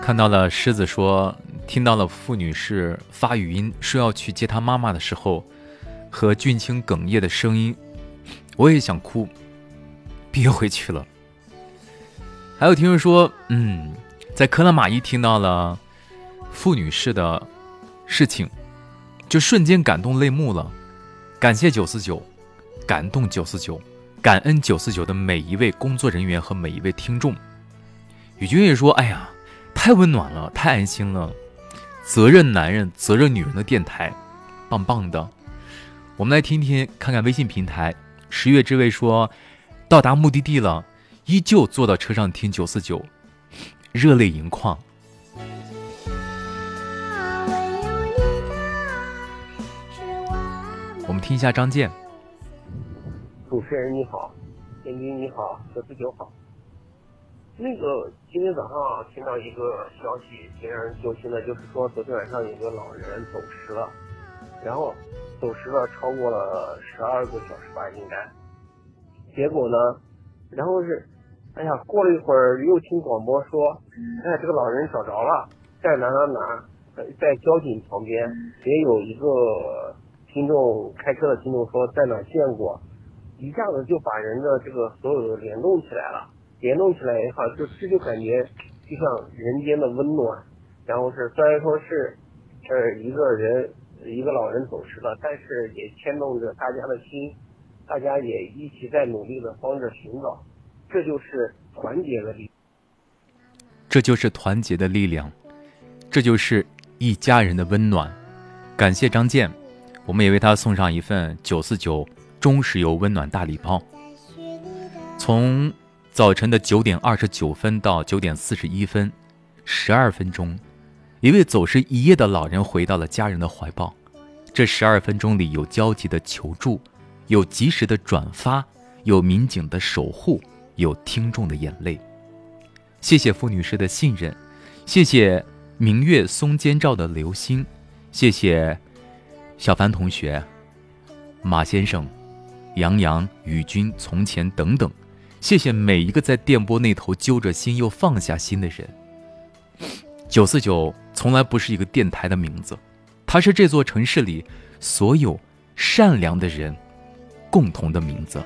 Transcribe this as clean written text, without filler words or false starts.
看到了狮子说，听到了傅女士发语音说要去接她妈妈的时候，和俊清哽咽的声音，我也想哭，憋回去了。还有听众说，在科拉玛依听到了傅女士的事情，就瞬间感动泪目了。感谢949，感动949，感恩949的每一位工作人员和每一位听众。宇君也说，哎呀，太温暖了，太安心了，责任男人责任女人的电台，棒棒的。我们来听听看看微信平台，十月之味说，到达目的地了，依旧坐到车上听949，热泪盈眶。我们听一下张健。 主持人你好，编辑你好，949好。那个今天早上听到一个消息，挺让人揪心的，就是说昨天晚上有个老人走失了，然后走失了超过了12个小时吧，应该。结果呢，然后是，过了一会儿又听广播说，这个老人找着了，在哪，在交警旁边，也有一个听众开车的听众说在哪见过，一下子就把人的这个所有的联动起来了。联动起来也好，这就感觉就像人间的温暖。然后是虽然说是一个老人走失了，但是也牵动着大家的心，大家也一起在努力的帮着寻找，这就是团结的力量， 这就是团结的力量，这就是一家人的温暖。感谢张健，我们也为他送上一份949中石油温暖大礼包。从早晨的9点29分到9点41分，12分钟，一位走失一夜的老人回到了家人的怀抱。这12分钟里，有焦急的求助，有及时的转发，有民警的守护，有听众的眼泪。谢谢傅女士的信任，谢谢明月松间照的流星，谢谢小凡同学、马先生、杨洋、宇君、从前等等。谢谢每一个在电波那头揪着心又放下心的人。949从来不是一个电台的名字，它是这座城市里所有善良的人共同的名字。